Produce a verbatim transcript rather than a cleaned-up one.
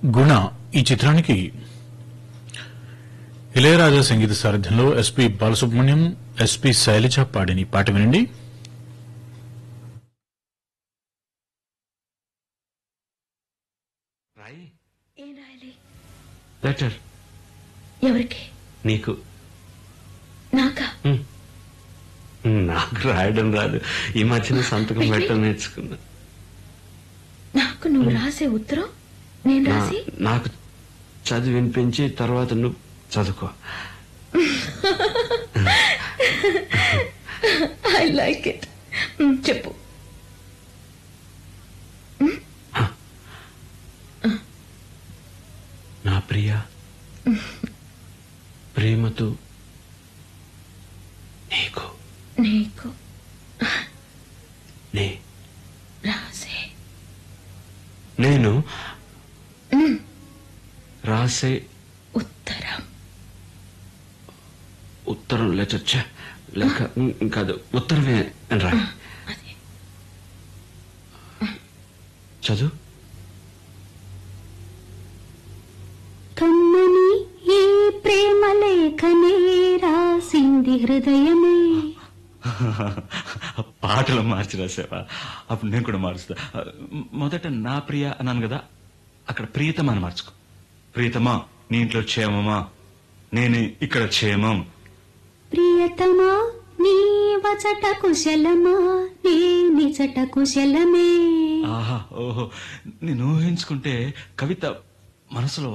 గుణ ఈ చిత్రానికి ఇళయరాజా సంగీత సారథ్యంలో ఎస్పి బాలసుబ్రహ్మణ్యం ఎస్పి శైలజ పాడిన ఈ పాట వినండి. రాయి ఏం రాయాలి? లెటర్ ఎవరికి? నీకు. నాకా? ఉమ్. నాకు రాయడం రాదు. ఈ మధ్యన సంతకం పెట్టడం నేర్చుకున్నా. నాకు నువ్వు రాసే ఉత్తరం నేను నా- రాసి నాకు చదివి వినిపించి తర్వాత నువ్వు చదువుకో. I like it. చెప్పు. నా ప్రియ, ప్రేమతో నీకు నీకు నే రాసే నేను రాసే ఉత్తరం. ఉత్తరం లెటర్ ఛ, లేక ఉమ్, కాదు ఉత్తరమే అని రా. అదే చదువు. కమ్మని ఈ ప్రేమ లేఖనే రాసింది హృదయమే. పాటలు మార్చి రాసావా? అప్పుడు నేను కూడా మారుస్తా. మొదట నా ప్రియ అన్నాను కదా, అక్కడ ప్రియతమా అని మార్చుకో. ప్రియతమా, నీ ఇంట్లో క్షేమమా? నేను ఇక్కడ క్షేమం. ప్రియతమా నీ వచట కుశలమా, నీ నిచట కుశలమే. ఆహా, ఓహో, నేను ఊహించుకుంటే కవిత మనసులో